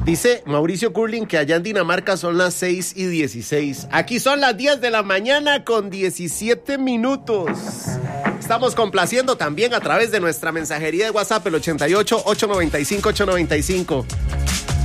Dice Mauricio Curling que allá en Dinamarca son las 6:16. Aquí son las 10 de la mañana con 17 minutos. Estamos complaciendo también a través de nuestra mensajería de WhatsApp, el 88-895-895.